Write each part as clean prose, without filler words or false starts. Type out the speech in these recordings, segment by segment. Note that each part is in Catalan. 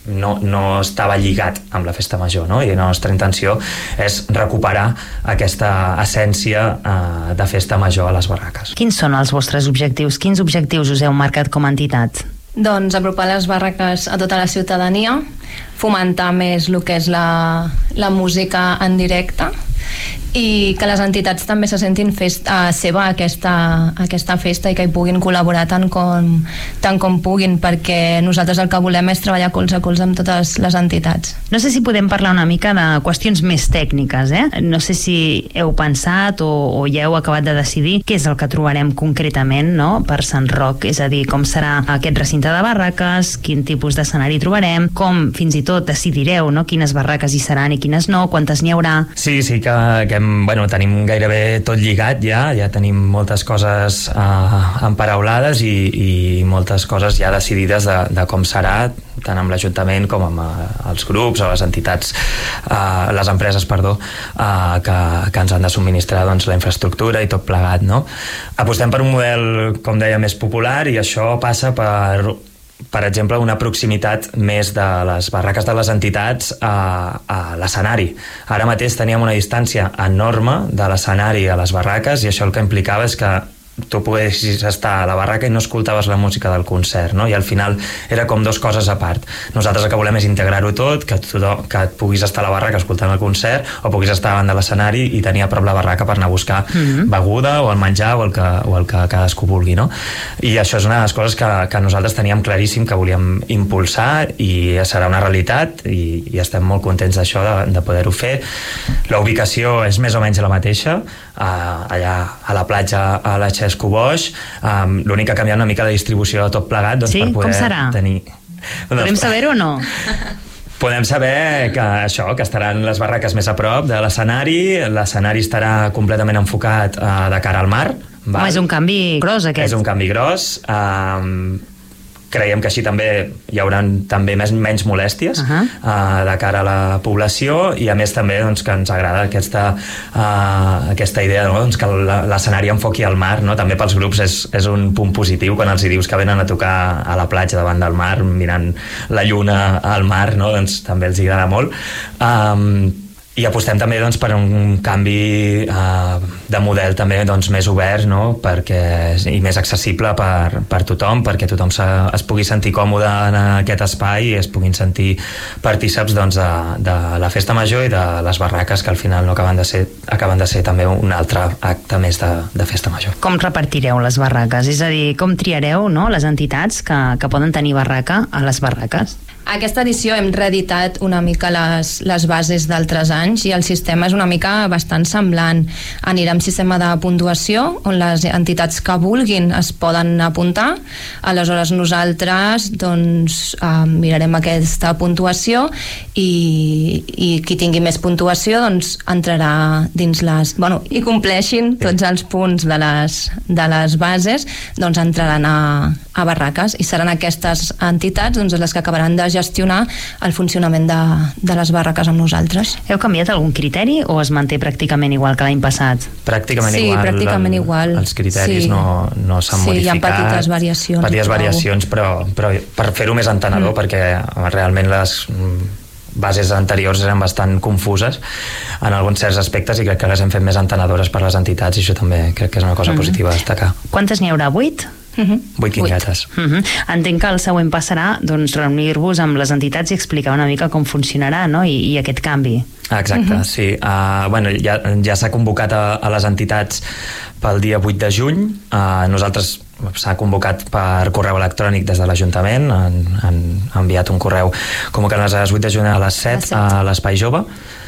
no estava lligat amb la festa major, no? I la nostra intenció és recuperar aquesta essència de festa major a les barraques. Quins són els vostres objectius? Quins objectius us heu marcat com a entitat? Doncs apropar les barraques a tota la ciutadania, fomentar més el que és la música en directe i que les entitats també se sentin seva aquesta festa i que hi puguin col·laborar tant com puguin, perquè nosaltres el que volem és treballar colze a colze amb totes les entitats. No sé si podem parlar una mica de qüestions més tècniques, No sé si heu pensat o ja heu acabat de decidir què és el que trobarem concretament, no?, per Sant Roc, és a dir, com serà aquest recinte de barraques, quin tipus d'escenari trobarem, com fins i tot decidireu, no?, quines barraques hi seran i quines no, quantes n'hi haurà. Sí, que tenim gairebé tot lligat ja tenim moltes coses emparaulades i moltes coses ja decidides de com serà, tant amb l'Ajuntament com amb els grups o les entitats, les empreses, que ens han de subministrar la infraestructura i tot plegat, no? Apostem per un model, com deia, més popular, i això passa per exemple, una proximitat més de les barraques de les entitats a l'escenari. Ara mateix teníem una distància enorme de l'escenari a les barraques, i això el que implicava és que tu poguessis estar a la barraca i no escoltaves la música del concert, no? I al final era com dues coses a part. Nosaltres el que volem és integrar-ho tot, que et puguis estar a la barraca escoltant el concert o puguis estar davant de l'escenari i tenir a prop la barraca per anar a buscar beguda o el menjar o el que cadascú vulgui, no? I això és una de les coses que nosaltres teníem claríssim que volíem impulsar, i serà una realitat, i estem molt contents d'això, de poder-ho fer. La ubicació és més o menys la mateixa, allà a la platja a la Xesco Boix. L'únic que ha canviat una mica la distribució de tot plegat, sí? Per poder tenir... Podem saber-ho o no? Podem saber que estaran les barraques més a prop de l'escenari. L'escenari estarà completament enfocat de cara al mar. És un canvi gros, aquest. És un canvi gros. Creiem que així també hi haurà també menys molèsties de cara a la població, i a més també que ens agrada aquesta idea, no? Que l'escenari enfoqui al mar, no? També pels grups és un punt positiu quan els hi dius que venen a tocar a la platja davant del mar mirant la lluna al mar, no? Doncs també els agrada molt. I apostem també per un canvi de model també més obert, no? I més accessible per tothom, perquè tothom es pugui sentir còmode en aquest espai i es puguin sentir partíceps de la festa major i de les barraques, que al final no acaben de ser també un altre acte més de festa major. Com repartireu les barraques? És a dir, com triareu, no, les entitats que poden tenir barraca a les barraques? Aquesta edició hem reeditat una mica les bases d'altres anys, i el sistema és una mica bastant semblant. Anirà amb sistema de puntuació, on les entitats que vulguin es poden apuntar. Aleshores nosaltres mirarem aquesta puntuació, i qui tingui més puntuació entrarà dins i compleixin tots els punts de les bases, entraran a barraques, i seran aquestes entitats les que acabaran de gestionar el funcionament de les barraques amb nosaltres. Heu canviat algun criteri o es manté pràcticament igual que l'any passat? Pràcticament igual. Sí, pràcticament igual. Els criteris no s'han modificat. Sí, hi ha petites variacions. Petites variacions, però per fer-ho més entenedor, perquè realment les bases anteriors eren bastant confuses en alguns certs aspectes, i crec que les hem fet més entenedores per les entitats, i això també crec que és una cosa positiva a destacar. Quantes n'hi haurà? 8? 8 quinquetes. Entenc que el següent passarà reunir-vos amb les entitats i explicar una mica com funcionarà, no? I aquest canvi. Exacte, sí. Ja s'ha convocat a les entitats pel dia 8 de juny. Nosaltres s'ha convocat per correu electrònic des de l'Ajuntament, han enviat un correu convocant les 8 de juny a les 7 a l'Espai Jove.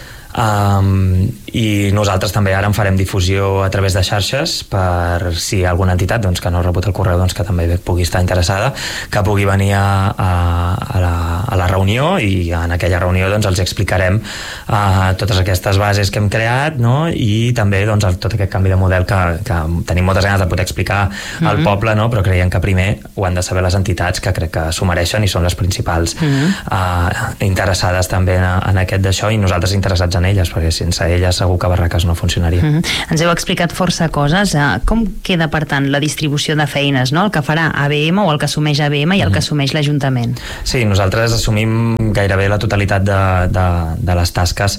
I nosaltres també ara en farem difusió a través de xarxes, per si hi ha alguna entitat que no ha rebut el correu, que també pugui estar interessada, que pugui venir a la reunió, i en aquella reunió els explicarem totes aquestes bases que hem creat, no? I també tot aquest canvi de model que tenim moltes ganes de poder explicar al poble, no? Però creiem que primer ho han de saber les entitats, que crec que s'ho mereixen i són les principals interessades també en aquest d'això, i nosaltres interessats en elles, perquè sense elles segur que barraques no funcionaria. Ens heu explicat força coses. Com queda, per tant, la distribució de feines, no? El que farà ABM o el que assumeix ABM i el que assumeix l'Ajuntament? Sí, nosaltres assumim tenim gairebé la totalitat de les tasques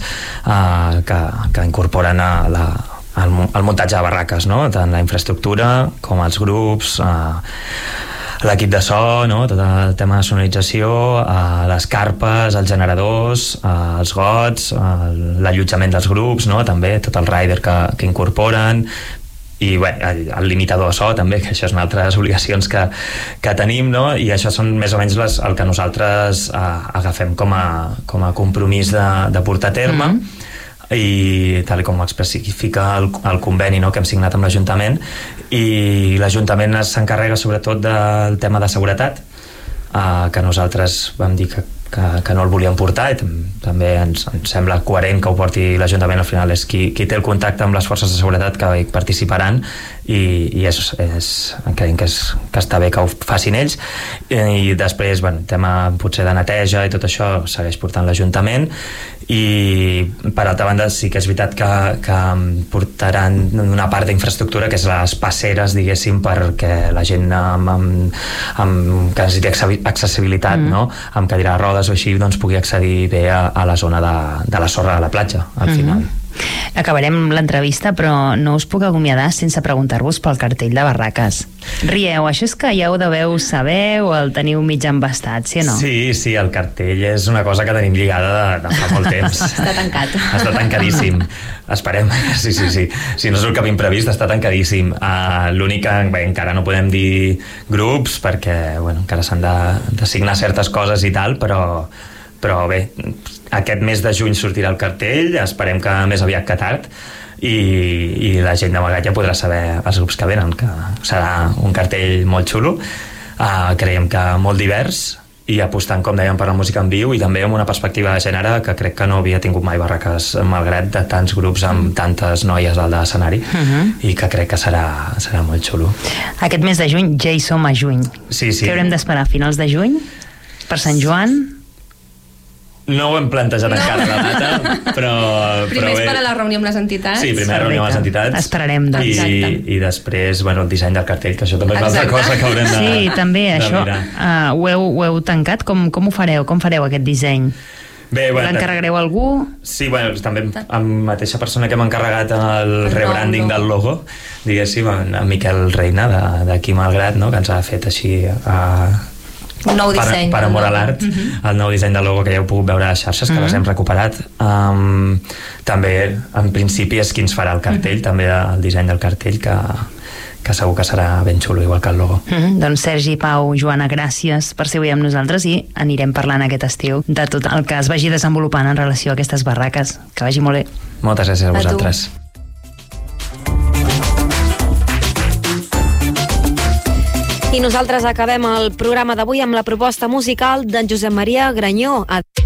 que incorporen el muntatge de barraques, no? Tant la infraestructura com els grups, l'equip de so, no? Tot el tema de sonorització, les carpes, els generadors, els gots, l'allotjament dels grups, no? També tot el rider que incorporen, i bé, el limitador de so també, que això és una altra de les obligacions que tenim, no? I això són més o menys el que nosaltres agafem com a compromís de portar a terme, i tal com especifica el conveni, no?, que hem signat amb l'Ajuntament, i l'Ajuntament s'encarrega sobretot del tema de seguretat, que nosaltres vam dir que no el volíem portar, i també ens sembla coherent que ho porti l'Ajuntament. Al final és qui té el contacte amb les forces de seguretat que hi participaran, i creiem que està bé que ho facin ells. I després, bueno, tema potser de neteja i tot això segueix portant l'Ajuntament, i per altra banda sí que és veritat que portaran una part d'infraestructura, que és les passeres, diguéssim, perquè la gent que necessiti accessibilitat, no?, amb cadira de rodes o així, doncs pugui accedir bé a la zona de la sorra de la platja, al final. Acabarem l'entrevista, però no us puc acomiadar sense preguntar-vos pel cartell de barraques. Rieu, això és que ja ho deveu saber o el teniu mig embastat, sí o no? Sí, el cartell és una cosa que tenim lligada de fa molt temps. Està tancat. Està tancadíssim. Esperem, sí. Si no és el cap imprevist, està tancadíssim. L'únic que encara no podem dir grups, perquè encara s'han de signar certes coses i tal, però bé, aquest mes de juny sortirà el cartell, esperem que més aviat que tard, i la gent de Malgrat ja podrà saber els grups que venen, que serà un cartell molt xulo, creiem que molt divers, i apostant, com dèiem, per la música en viu, i també amb una perspectiva de gènere que crec que no havia tingut mai Barraques Malgrat, de tants grups amb tantes noies al de l'escenari, i que crec que serà molt xulo. Aquest mes de juny ja hi som a juny. Sí. Què haurem d'esperar? Finals de juny? Per Sant Joan? No ho hem plantejat encara la data, però primer és per a la reunió amb les entitats. Sí, primer reunió amb les entitats. Esperarem, doncs. I després, el disseny del cartell, que això també és una altra cosa que haurem de mirar. Sí, també, això. Ho heu tancat? Com ho fareu? Com fareu aquest disseny? Bé, l'encarregareu a algú? Sí, també amb la mateixa persona que m'ha encarregat el rebranding del logo, diguéssim, en Miquel Reina, d'aquí Malgrat, no?, que ens ha fet així un nou disseny per amor a l'art, el nou disseny del logo, que ja heu pogut veure a les xarxes, que les hem recuperat. També en principi és qui ens farà el cartell, també el disseny del cartell, que segur que serà ben xulo, igual que el logo. Doncs Sergi, Pau, Joana, gràcies per ser avui amb nosaltres, i anirem parlant aquest estiu de tot el que es vagi desenvolupant en relació a aquestes barraques. Que vagi molt bé. Moltes gràcies a vosaltres. I nosaltres acabem el programa d'avui amb la proposta musical d'en Josep Maria Granyó.